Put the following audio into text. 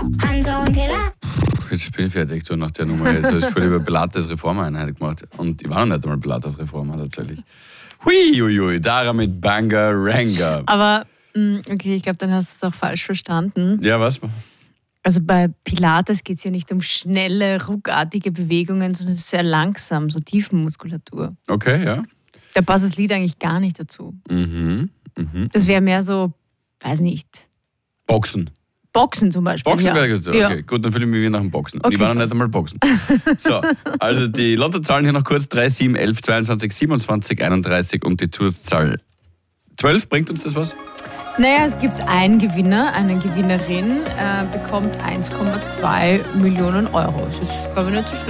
Hansa und Hela. Jetzt bin ich fertig so nach der Nummer. Jetzt habe ich voll über Pilates Reformeinheit gemacht. Und ich war noch nicht einmal Pilates Reformer tatsächlich. Hui, Dara mit Banga Ranga. Aber, okay, ich glaube, dann hast du es auch falsch verstanden. Ja, was? Also bei Pilates geht es ja nicht um schnelle, ruckartige Bewegungen, sondern es ist sehr langsam, so Tiefenmuskulatur. Okay, ja. Da passt das Lied eigentlich gar nicht dazu. Das wäre mehr so, weiß nicht, Boxen. Boxen zum Beispiel. Boxen ja. wäre gut. Okay, Ja. gut, dann fühle ich mich wie nach dem Boxen. Okay, Ich war noch nicht passt. einmal Boxen. So, also die Lottozahlen hier noch kurz: 3, 7, 11, 22, 27, 31 und die Zusatzzahl 12. Bringt uns das was? Naja, es gibt einen Gewinner, eine Gewinnerin, bekommt 1,2 Millionen Euro. Das ist jetzt, glaube ich, nicht so schlecht.